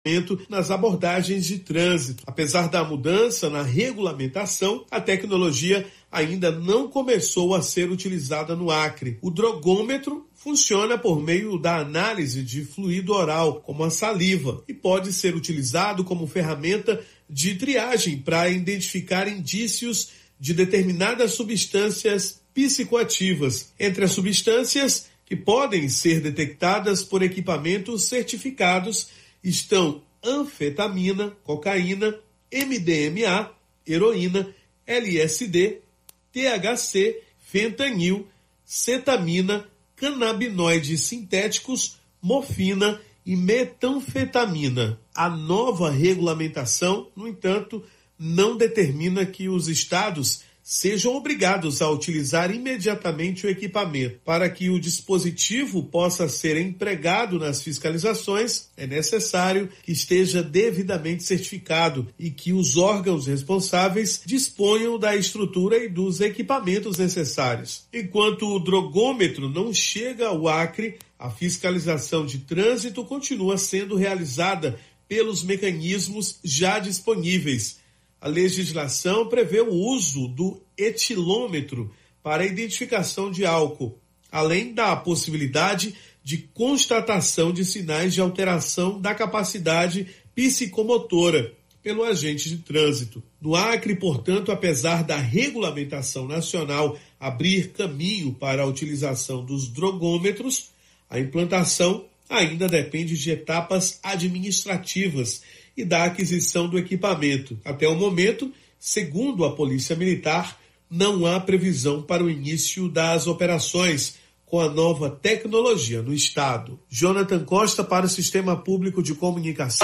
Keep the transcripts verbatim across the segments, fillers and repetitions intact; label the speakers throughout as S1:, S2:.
S1: nas abordagens de trânsito. Apesar da mudança na regulamentação, a tecnologia ainda não começou a ser utilizada no Acre. O drogômetro funciona por meio da análise de fluido oral, como a saliva, e pode ser utilizado como ferramenta de triagem para identificar indícios de determinadas substâncias psicoativas. Entre as substâncias que podem ser detectadas por equipamentos certificados estão anfetamina, cocaína, M D M A, heroína, L S D, T H C, fentanil, cetamina, canabinoides sintéticos, morfina e metanfetamina. A nova regulamentação, no entanto, não determina que os estados sejam obrigados a utilizar imediatamente o equipamento. Para que o dispositivo possa ser empregado nas fiscalizações, é necessário que esteja devidamente certificado e que os órgãos responsáveis disponham da estrutura e dos equipamentos necessários. Enquanto o drogômetro não chega ao Acre, a fiscalização de trânsito continua sendo realizada pelos mecanismos já disponíveis. A legislação prevê o uso do etilômetro para a identificação de álcool, além da possibilidade de constatação de sinais de alteração da capacidade psicomotora pelo agente de trânsito. No Acre, portanto, apesar da regulamentação nacional abrir caminho para a utilização dos drogômetros, a implantação ainda depende de etapas administrativas e da aquisição do equipamento. Até o momento, segundo a Polícia Militar, não há previsão para o início das operações com a nova tecnologia no estado. Jonathan Costa para o Sistema Público de Comunicação.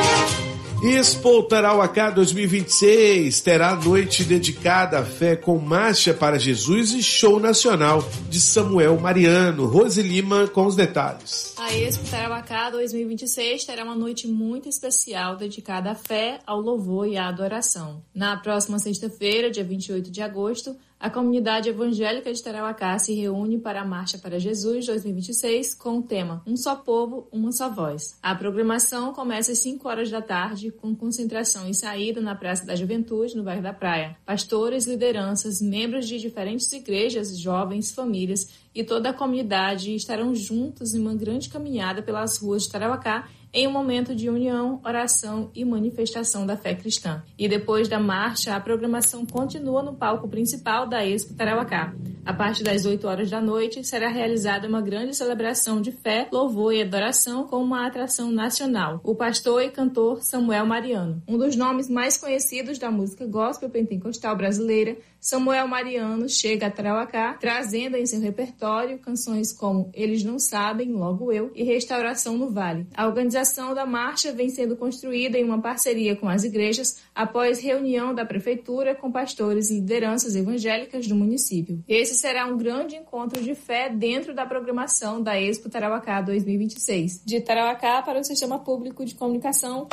S1: Expo Tarauacá dois mil e vinte e seis terá noite dedicada à fé com marcha para Jesus e show nacional de Samuel Mariano. Rose Lima com os detalhes.
S2: A Expo Tarauacá dois mil e vinte e seis terá uma noite muito especial dedicada à fé, ao louvor e à adoração. Na próxima sexta-feira, dia vinte e oito de agosto, a comunidade evangélica de Tarauacá se reúne para a Marcha para Jesus dois mil e vinte e seis com o tema Um Só Povo, Uma Só Voz. A programação começa às cinco horas da tarde, com concentração e saída na Praça da Juventude, no bairro da Praia. Pastores, lideranças, membros de diferentes igrejas, jovens, famílias e toda a comunidade estarão juntos em uma grande caminhada pelas ruas de Tarauacá em um momento de união, oração e manifestação da fé cristã. E depois da marcha, a programação continua no palco principal da Expo Tarauacá. A partir das oito horas da noite, será realizada uma grande celebração de fé, louvor e adoração com uma atração nacional, o pastor e cantor Samuel Mariano. Um dos nomes mais conhecidos da música gospel pentecostal brasileira, Samuel Mariano chega a Tarauacá, trazendo em seu repertório canções como Eles Não Sabem, Logo Eu e Restauração no Vale. A organização da marcha vem sendo construída em uma parceria com as igrejas após reunião da prefeitura com pastores e lideranças evangélicas do município. Esse será um grande encontro de fé dentro da programação da Expo Tarauacá dois mil e vinte e seis. De Tarauacá para o Sistema Público de Comunicação.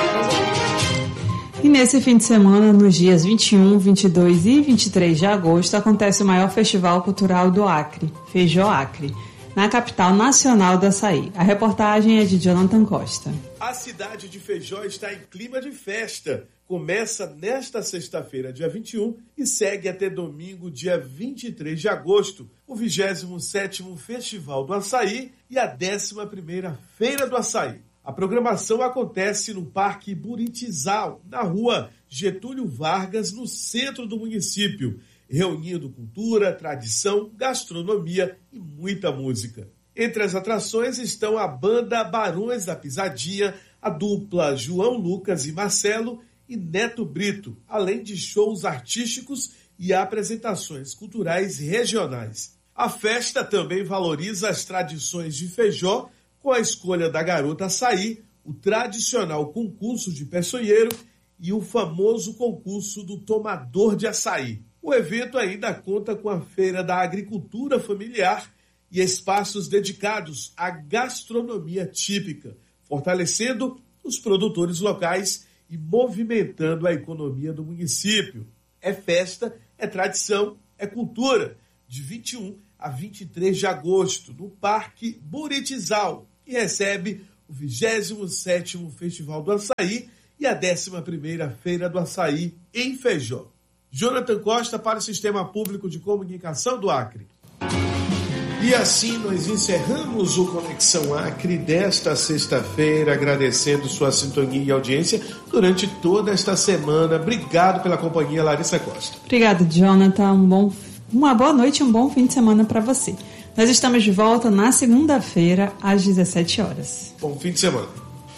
S3: E nesse fim de semana, nos dias vinte e um, vinte e dois e vinte e três de agosto, acontece o maior festival cultural do Acre, Feijó Acre, na capital nacional do açaí. A reportagem é de Jonathan Costa.
S1: A cidade de Feijó está em clima de festa. Começa nesta sexta-feira, dia vinte e um, e segue até domingo, dia vinte e três de agosto, o vigésimo sétimo Festival do Açaí e a décima primeira Feira do Açaí. A programação acontece no Parque Buritizal, na rua Getúlio Vargas, no centro do município, reunindo cultura, tradição, gastronomia e muita música. Entre as atrações estão a banda Barões da Pisadinha, a dupla João Lucas e Marcelo e Neto Brito, além de shows artísticos e apresentações culturais regionais. A festa também valoriza as tradições de Feijó, com a escolha da Garota Açaí, o tradicional concurso de peçonheiro e o famoso concurso do tomador de açaí. O evento ainda conta com a Feira da Agricultura Familiar e espaços dedicados à gastronomia típica, fortalecendo os produtores locais e movimentando a economia do município. É festa, é tradição, é cultura. De vinte e um a vinte e três de agosto, no Parque Buritizal, e recebe o vigésimo sétimo Festival do Açaí e a décima primeira Feira do Açaí em Feijó. Jonathan Costa para o Sistema Público de Comunicação do Acre. E assim nós encerramos o Conexão Acre desta sexta-feira, agradecendo sua sintonia e audiência durante toda esta semana. Obrigado pela companhia, Larissa Costa.
S3: Obrigado, Jonathan. Um bom, uma boa noite e um bom fim de semana para você. Nós estamos de volta na segunda-feira, às dezessete horas.
S1: Bom fim de semana.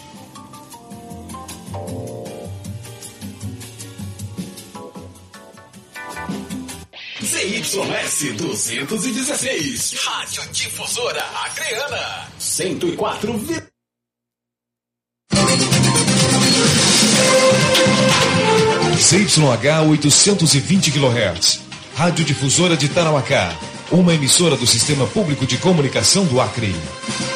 S4: Z Y S duzentos e dezesseis, Rádio Difusora Acreana, cento e quatro.
S5: Z Y H oitocentos e vinte quilohertz, Rádio Difusora de Tarauacá, uma emissora do Sistema Público de Comunicação do Acre.